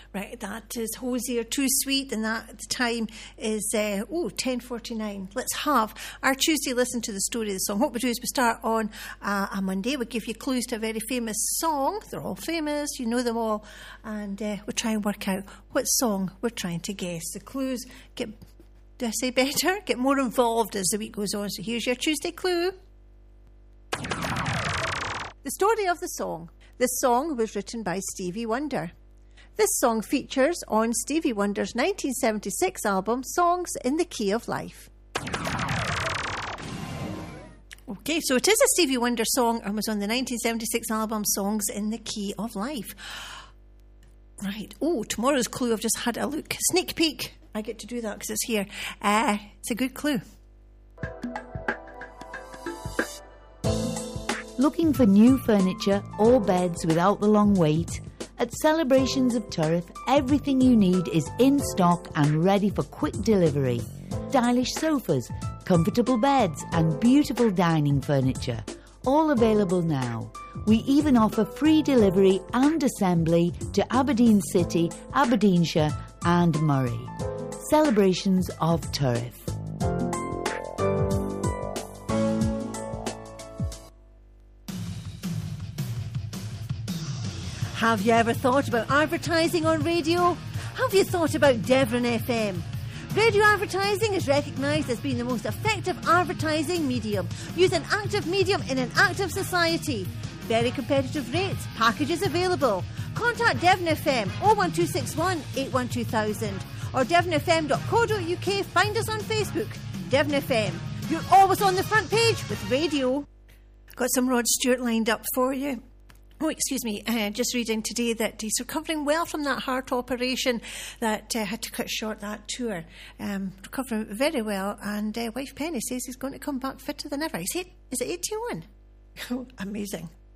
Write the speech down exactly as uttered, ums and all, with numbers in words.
Right, that is Hosier, Too Sweet, and that time is, uh, oh, ten forty-nine. Let's have our Tuesday listen to the story of the song. What we do is we start on uh, a Monday. We give you clues to a very famous song. They're all famous, you know them all. And uh, we try and work out what song we're trying to guess. The clues get, do I say better? Get more involved as the week goes on. So here's your Tuesday clue. The story of the song. This song was written by Stevie Wonder. This song features on Stevie Wonder's nineteen seventy-six album, Songs in the Key of Life. Okay, so it is a Stevie Wonder song and was on the nineteen seventy-six album, Songs in the Key of Life. Right. Oh, tomorrow's clue, I've just had a look. Sneak peek. I get to do that because it's here. Uh, it's a good clue. Looking for new furniture or beds without the long wait? At Celebrations of Turriff, everything you need is in stock and ready for quick delivery. Stylish sofas, comfortable beds and beautiful dining furniture. All available now. We even offer free delivery and assembly to Aberdeen City, Aberdeenshire and Moray. Celebrations of Turriff. Have you ever thought about advertising on radio? Have you thought about Devon F M? Radio advertising is recognised as being the most effective advertising medium. Use an active medium in an active society. Very competitive rates, packages available. Contact Devon F M oh one two six one, eight one two thousand or devon f m dot co dot u k. Find us on Facebook. Devon F M. You're always on the front page with radio. Got some Rod Stewart lined up for you. Oh, excuse me, uh, just reading today that he's recovering well from that heart operation that uh, had to cut short that tour. Um, recovering very well, and uh, wife Penny says he's going to come back fitter than ever. Is, he, is it eighty-one? Oh, amazing.